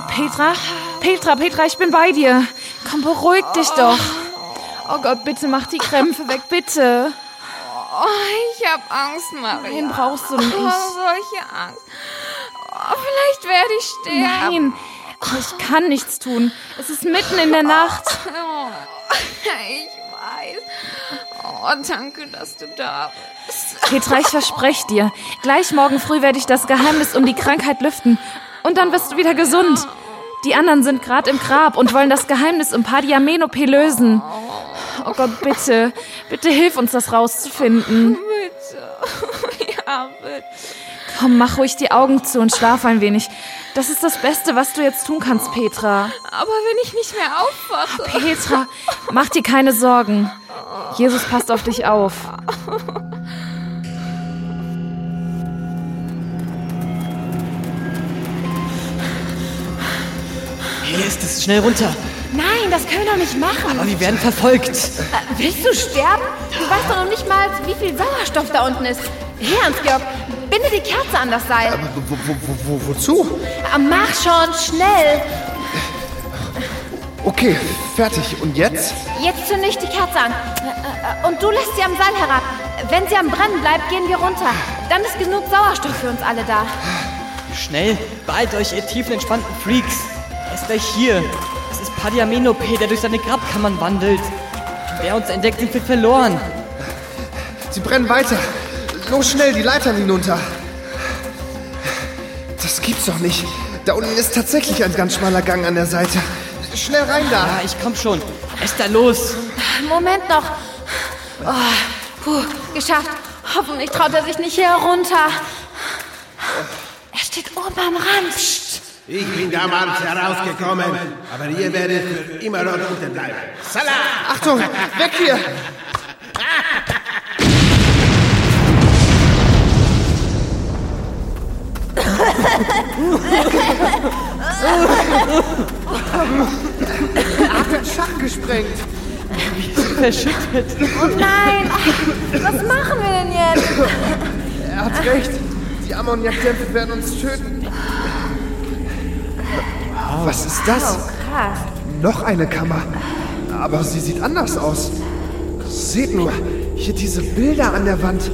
Petra, ich bin bei dir. Komm, beruhig dich doch. Oh Gott, bitte mach die Krämpfe weg, bitte. Ich hab Angst, Maria. Nein, brauchst du nicht. Solche Angst. Vielleicht werde ich sterben. Nein, ich kann nichts tun. Es ist mitten in der Nacht. Ich weiß. Danke, dass du da bist. Petra, ich verspreche dir, gleich morgen früh werde ich das Geheimnis um die Krankheit lüften. Und dann bist du wieder gesund. Die anderen sind gerade im Grab und wollen das Geheimnis um Padiamenope lösen. Oh Gott, bitte hilf uns, das rauszufinden. Bitte. Ja, bitte. Komm, mach ruhig die Augen zu und schlaf ein wenig. Das ist das Beste, was du jetzt tun kannst, Petra. Aber wenn ich nicht mehr aufwache... Petra, mach dir keine Sorgen. Jesus passt auf dich auf. Hier ist es, schnell runter. Nein, das können wir doch nicht machen. Aber wir werden verfolgt. Willst du sterben? Du weißt doch noch nicht mal, wie viel Sauerstoff da unten ist. Hier, Hans-Georg, binde die Kerze an das Seil. Aber wozu? Mach schon, schnell. Okay, fertig. Und jetzt? Jetzt zünde ich die Kerze an. Und du lässt sie am Seil herab. Wenn sie am Brennen bleibt, gehen wir runter. Dann ist genug Sauerstoff für uns alle da. Schnell, beeilt euch, ihr tiefenentspannten Freaks. Er ist gleich hier. Es ist Padiamenope, der durch seine Grabkammern wandelt. Wer uns entdeckt, sind wir verloren. Sie brennen weiter. Los, schnell, die Leitern hinunter. Das gibt's doch nicht. Da unten ist tatsächlich ein ganz schmaler Gang an der Seite. Schnell rein da. Ja, ich komm schon. Esther, los. Moment noch. Geschafft. Hoffentlich traut er sich nicht hier herunter. Er steht oben am Rand. Psst. Ich bin damals herausgekommen, aber ihr werdet für immer dort unten bleiben. Salah! Achtung, weg hier! Er hat den Schacht gesprengt. Verschüttet. Oh nein! Was machen wir denn jetzt? Er hat recht. Die Ammoniakdämpfe werden uns töten. Was ist das? Oh, krass. Noch eine Kammer. Aber sie sieht anders aus. Seht nur, hier diese Bilder an der Wand.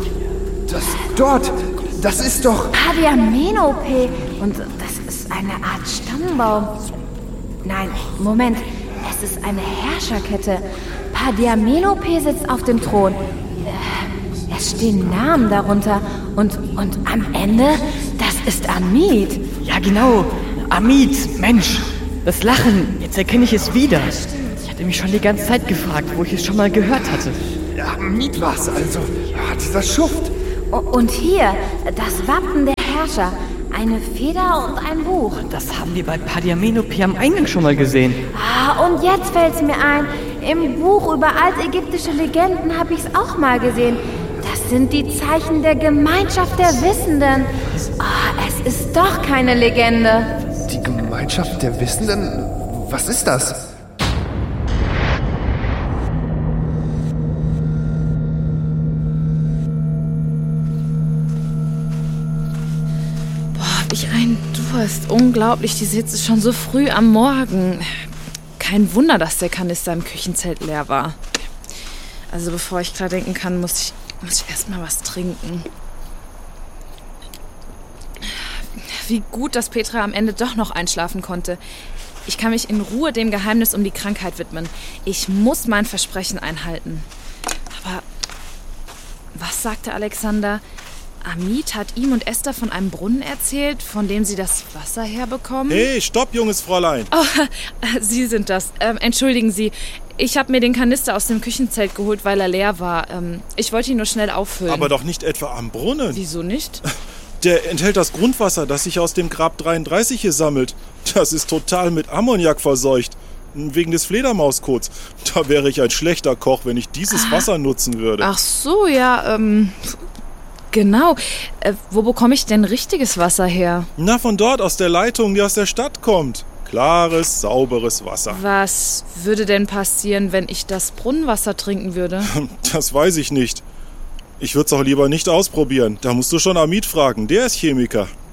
Das ist doch... Padiamenope. Und das ist eine Art Stammbaum. Nein, Moment. Es ist eine Herrscherkette. Padiamenope sitzt auf dem Thron. Es stehen Namen darunter. Und am Ende, das ist Amit. Ja, genau. Amit, Mensch. Das Lachen, jetzt erkenne ich es wieder. Ich hatte mich schon die ganze Zeit gefragt, wo ich es schon mal gehört hatte. Ja, Amit war's also. Dieser Schuft. Und hier, das Wappen der Herrscher. Eine Feder und ein Buch. Das haben wir bei Padiamenope am Eingang schon mal gesehen. Und jetzt fällt's mir ein. Im Buch über altägyptische Legenden habe ich's auch mal gesehen. Das sind die Zeichen der Gemeinschaft der Wissenden. Es ist doch keine Legende. Die Gemeinschaft der Wissenden? Was ist das? Hab ich einen Durst. Unglaublich, diese Hitze schon so früh am Morgen. Kein Wunder, dass der Kanister im Küchenzelt leer war. Also bevor ich klar denken kann, muss ich erstmal was trinken. Wie gut, dass Petra am Ende doch noch einschlafen konnte. Ich kann mich in Ruhe dem Geheimnis um die Krankheit widmen. Ich muss mein Versprechen einhalten. Aber was sagte Alexander? Amit hat ihm und Esther von einem Brunnen erzählt, von dem sie das Wasser herbekommen. Hey, stopp, junges Fräulein. Oh, Sie sind das. Entschuldigen Sie. Ich habe mir den Kanister aus dem Küchenzelt geholt, weil er leer war. Ich wollte ihn nur schnell auffüllen. Aber doch nicht etwa am Brunnen. Wieso nicht? Der enthält das Grundwasser, das sich aus dem Grab 33 hier sammelt. Das ist total mit Ammoniak verseucht. Wegen des Fledermauskots. Da wäre ich ein schlechter Koch, wenn ich dieses Wasser nutzen würde. Ach so, ja, genau. Wo bekomme ich denn richtiges Wasser her? Na, von dort, aus der Leitung, die aus der Stadt kommt. Klares, sauberes Wasser. Was würde denn passieren, wenn ich das Brunnenwasser trinken würde? Das weiß ich nicht. Ich würde es auch lieber nicht ausprobieren. Da musst du schon Amit fragen, der ist Chemiker.